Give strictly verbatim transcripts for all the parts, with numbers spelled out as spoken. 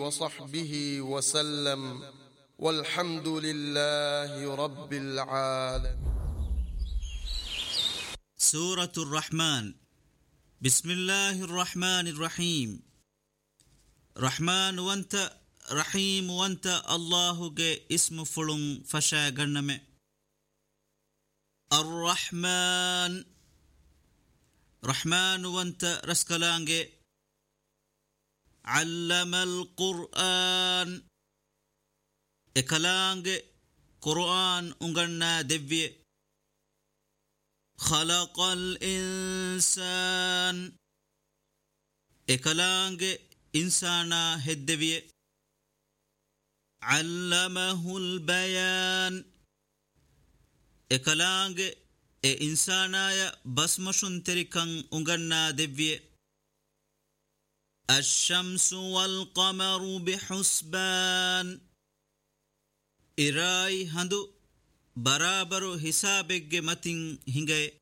وصحبه وسلم والحمد لله رب العالمين. سورة الرحمن. بسم الله الرحمن الرحيم. رحمن وانت رحيم وانت الله جي اسم فلون فشا غنم. الرحمن رحمن وانت رسكلانجي. علم القرآن اكلانجي قرآن انغنا دبي. خلق الإنسان اكلانجي إنسانا هدبي. علمه البيان اكلانجي إنسانا بسمشن تركن انغنا دبي. الشمس والقمر بحسبان إراي هندو برابر حسابك متين هنگي.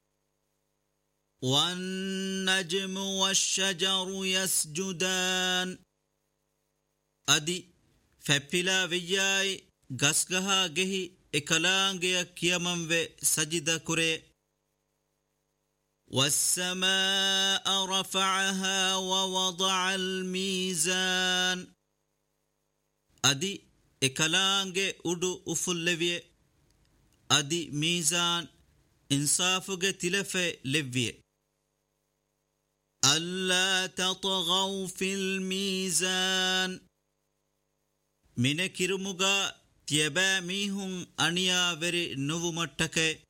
والنجم والشجر يسجدان أدي فبلا وياي غسغها گهي اكلانگيا كيامن و سجد كري. والسماء رفعها ووضع الميزان أدي اكلانگي ادو افلوية. أدي ميزان انصافك تلفة لفية. ألا تطغوا في الميزان من كرمغا تيبا ميهم أنيا وري نوو متك.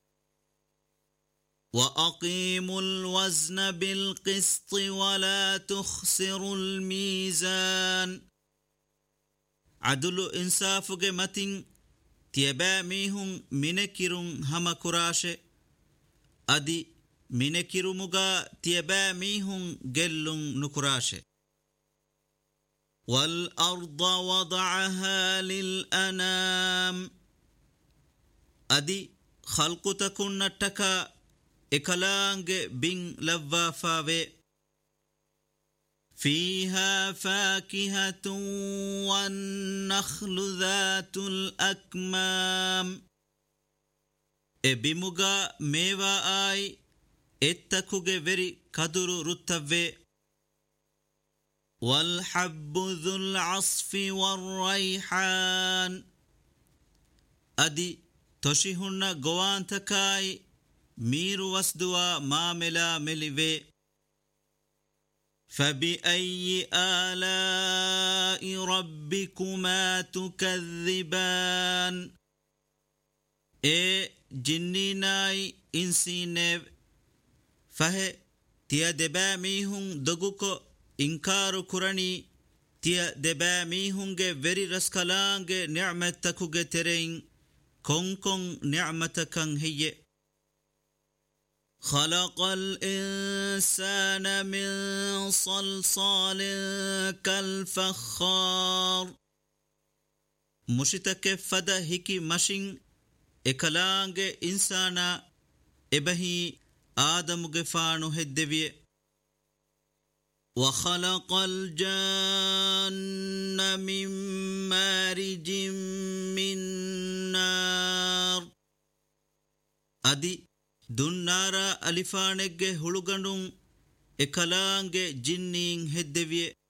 وأقيموا الوزن بالقسط ولا تخسروا الميزان. عدل انصافك متين تيبا ميهم منكرون هما كراش. أدي منكرمغا تيبا ميهم جلون نكراش. والأرض وضعها للأنام أدي خلق تكون نتكا اكلانگ بين لوافاوي. فيها فاكهة والنخل ذات الأكمام ابمغا ميوا آي اتكوغ وري كدر رتوي. والحب ذو العصف والريحان أدي تشيهن غوان تكاي ميرو وسدوا ماملا ملوي. فبأي آلاء ربكما تكذبان اي جنيناي انسينيو فه تيا دبا ميهون دغوكو انكار كراني تيا دبا ميهون گه وري رسكلانگ نعمتكو گه ترين كون كون نعمتكن هي. خلق الإنسان من صلصال كالفخار مشتك فدا هكي مشين اكلانگ انسانا ابهي آدم غفانو هدوية. وخلق الجان من مارج من نار أدي دنارا ألفانك هلوغنون اكلانگ جنين هدوية.